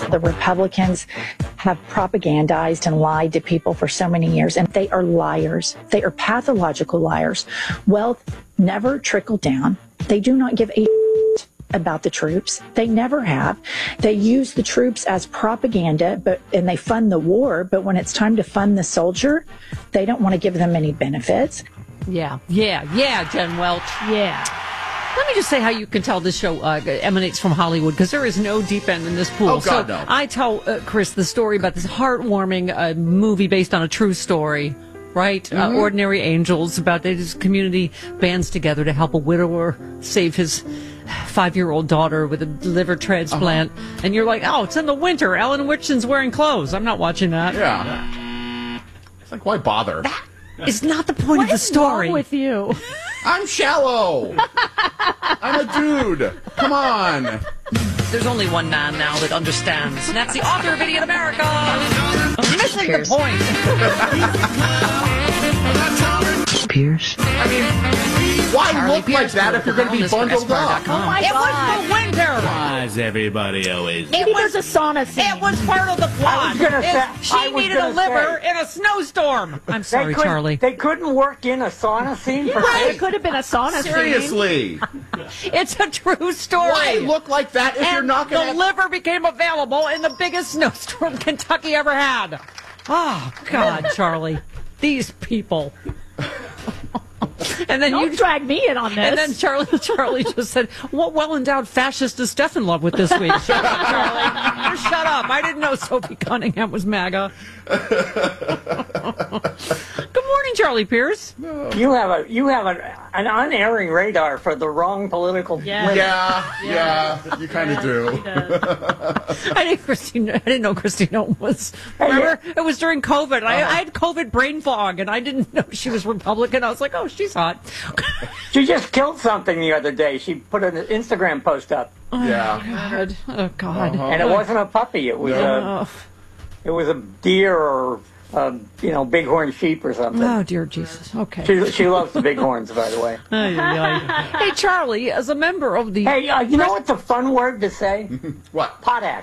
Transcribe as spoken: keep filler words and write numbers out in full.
The Republicans have propagandized and lied to people for so many years, and they are liars. They are pathological liars. Wealth never trickled down. They do not give a about the troops. They never have. They use the troops as propaganda, but and they fund the war, but when it's time to fund the soldier, they don't want to give them any benefits. Yeah, yeah, yeah, Jen Welch. Yeah. Let me just say how you can tell this show uh, emanates from Hollywood, because there is no deep end in this pool. Oh, God, so no. I tell uh, Chris the story about this heartwarming uh, movie based on a true story, right? Mm-hmm. Uh, Ordinary Angels, about this community bands together to help a widower save his five-year-old daughter with a liver transplant. Uh-huh. And you're like, oh, it's in the winter. Ellen Richardson's wearing clothes. I'm not watching that. Yeah. It's like, why bother? That is not the point what of the story. What is wrong with you? I'm shallow. I'm a dude. Come on. There's only one man now that understands, and that's the author of Idiot America. Missing Pierce. the point. Pierce. I mean, why Charlie look like Pierce that if you're going to be bundled up? Oh my it God. was the winter. Why is everybody always... Maybe there's a sauna scene. It was part of the plot. gonna say- she I was needed a gonna liver say. in a snowstorm. I'm sorry, They couldn't- Charlie. They couldn't work in a sauna scene for Right. kids? It could have been a sauna scene. Seriously. It's a true story. Why look like that if and you're not going the to... liver became available in the biggest snowstorm Kentucky ever had. Oh, God, Charlie. These people. And then Don't you drag me in on this. And then Charlie Charlie just said, what well-endowed fascist is Steph in love with this week? Shut up, Charlie. You shut up. I didn't know Sophie Cunningham was MAGA. Good morning, Charlie Pierce. You have a you have a, an unerring radar for the wrong political. Yeah. Yeah, yeah, you kind of do. I didn't, Christine, I didn't know Christina was. Remember, it was during COVID. I, I had COVID brain fog, and I didn't know she was Republican. I was like, oh, she's hot. She just killed something the other day. She put an Instagram post up, Yeah. God. Oh, God. Uh-huh. and it wasn't a puppy. It was No. a it was a deer or a, you know bighorn sheep or something. Oh, dear Jesus. Okay. She she loves the bighorns, by the way. Ay, ay, ay. Hey, Charlie, as a member of the... Hey, uh, you know what's a fun word to say? What? Potash.